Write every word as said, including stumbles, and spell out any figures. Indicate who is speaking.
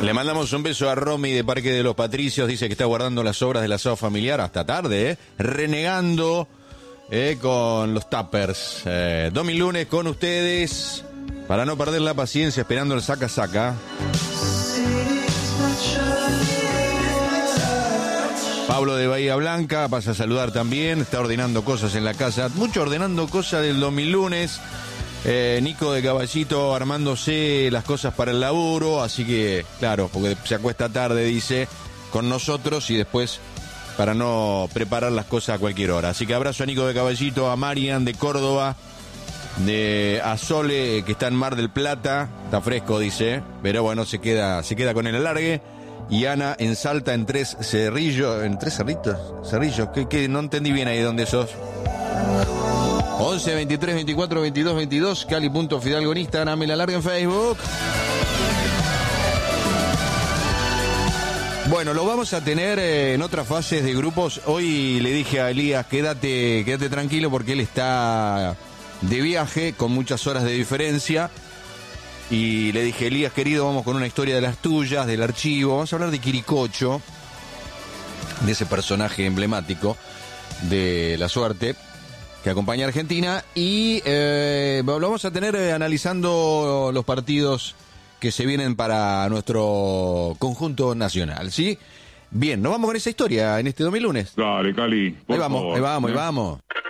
Speaker 1: Le mandamos un beso a Romy de Parque de los Patricios. Dice que está guardando las obras del asado familiar hasta tarde, ¿eh? Renegando eh, con los tuppers. Eh, Domi Lunes con ustedes. Para no perder la paciencia, esperando el saca-saca. Pablo de Bahía Blanca pasa a saludar también. Está ordenando cosas en la casa. Mucho ordenando cosas del Domi Lunes. Eh, Nico de Caballito armándose las cosas para el laburo, así que, claro, porque se acuesta tarde, dice, con nosotros y después para no preparar las cosas a cualquier hora. Así que abrazo a Nico de Caballito, a Marian de Córdoba, de a Sole, que está en Mar del Plata, está fresco, dice, pero bueno, se queda, se queda con el alargue. Y Ana en Salta, en Tres Cerrillos, ¿en Tres Cerritos? Cerrillos, que, que no entendí bien ahí dónde sos. once, veintitrés, veinticuatro, veintidós, veintidós, Cali.Fidalgo en Instagram y la larga en Facebook. Bueno, lo vamos a tener eh, en otras fases de grupos. Hoy le dije a Elías, quédate, quédate tranquilo porque él está de viaje con muchas horas de diferencia. Y le dije, Elías, querido, vamos con una historia de las tuyas, del archivo. Vamos a hablar de Quiricocho, de ese personaje emblemático de la suerte que acompaña a Argentina, y eh, lo vamos a tener eh, analizando los partidos que se vienen para nuestro conjunto nacional, ¿sí? Bien, nos vamos con esa historia en este Domi Lunes.
Speaker 2: Dale, Cali.
Speaker 1: Ahí vamos,
Speaker 2: favor,
Speaker 1: ahí vamos,
Speaker 2: ¿eh?
Speaker 1: ahí vamos.